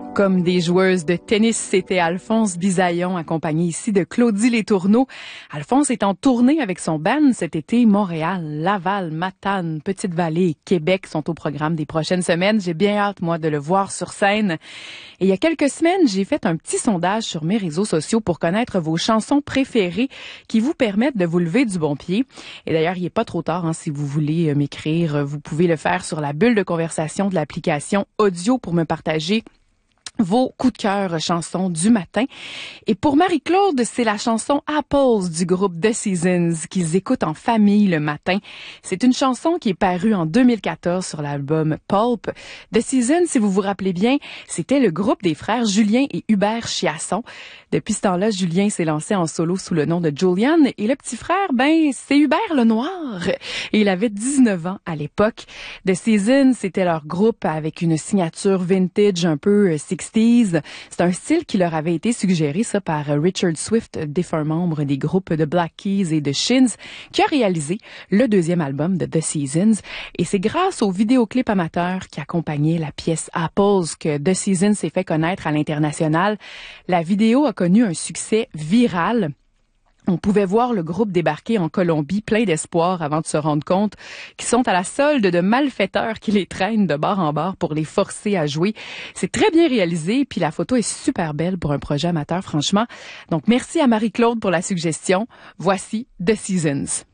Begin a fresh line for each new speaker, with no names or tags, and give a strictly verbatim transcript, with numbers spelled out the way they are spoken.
Comme des joueuses de tennis, c'était Alphonse Bisaillon, accompagnée ici de Claudie Letourneau. Alphonse est en tournée avec son band cet été. Montréal, Laval, Matane, Petite-Vallée et Québec sont au programme des prochaines semaines. J'ai bien hâte, moi, de le voir sur scène. Et il y a quelques semaines, j'ai fait un petit sondage sur mes réseaux sociaux pour connaître vos chansons préférées qui vous permettent de vous lever du bon pied. Et d'ailleurs, il n'est pas trop tard, hein, si vous voulez m'écrire. Vous pouvez le faire sur la bulle de conversation de l'application audio pour me partager vos coups de cœur chansons du matin. Et pour Marie-Claude, c'est la chanson Apples du groupe The Seasons qu'ils écoutent en famille le matin. C'est une chanson qui est parue en deux mille quatorze sur l'album Pulp. The Seasons, si vous vous rappelez bien, c'était le groupe des frères Julien et Hubert Chiasson. Depuis ce temps-là, Julien s'est lancé en solo sous le nom de Julian et le petit frère, ben, c'est Hubert Lenoir. Et il avait dix-neuf ans à l'époque. The Seasons, c'était leur groupe avec une signature vintage un peu sixties. C'est un style qui leur avait été suggéré, ça, par Richard Swift, défunt membre des groupes de Black Keys et de Shins, qui a réalisé le deuxième album de The Seasons. Et c'est grâce au vidéoclip amateur qui accompagnait la pièce Apples que The Seasons s'est fait connaître à l'international. La vidéo a connu un succès viral. On pouvait voir le groupe débarquer en Colombie plein d'espoir avant de se rendre compte qu'ils sont à la solde de malfaiteurs qui les traînent de bar en bar pour les forcer à jouer. C'est très bien réalisé, puis la photo est super belle pour un projet amateur, franchement. Donc, merci à Marie-Claude pour la suggestion. Voici The Seasons.